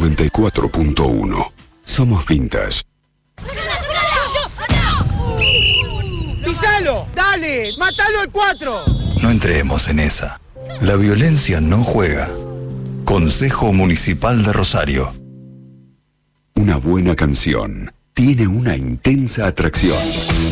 94.1. Somos Vintage. ¡Pisalo! ¡Dale! ¡Mátalo al 4! No entremos en esa. La violencia no juega. Consejo Municipal de Rosario. Una buena canción tiene una intensa atracción.